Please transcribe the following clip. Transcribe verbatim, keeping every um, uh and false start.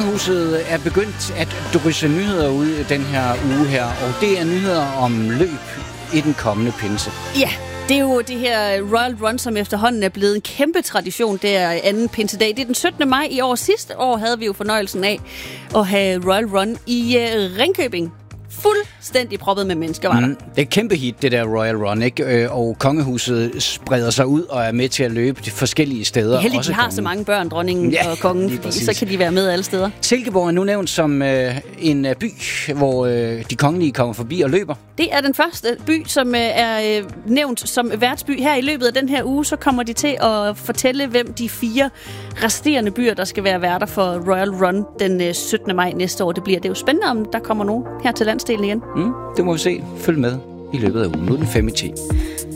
kongehuset er begyndt at drysse nyheder ud den her uge her, og det er nyheder om løb i den kommende pinse. Ja, det er jo det her Royal Run, som efterhånden er blevet en kæmpe tradition. Det er anden pinsedag. Det er den syttende maj i år. Sidste år havde vi jo fornøjelsen af at have Royal Run i uh, Ringkøbing. Fuldstændig proppet med mennesker, var der. Mm, det er et kæmpe hit, det der Royal Run, ikke? Og kongehuset spreder sig ud og er med til at løbe de forskellige steder. Det er heldigt, de har kongen. Så mange børn, dronningen ja, og kongen, fordi præcis. Så kan de være med alle steder. Silkeborg er nu nævnt som øh, en øh, by, hvor øh, de kongelige kommer forbi og løber. Det er den første by, som øh, er øh, nævnt som værtsby. Her i løbet af den her uge, så kommer de til at fortælle, hvem de fire resterende byer, der skal være værter for Royal Run den øh, syttende maj næste år. Det bliver det er jo spændende, om der kommer nogen her til landsdelen igen. Mm, det må vi se. Følg med i løbet af ugen. Nu er den fem i ti.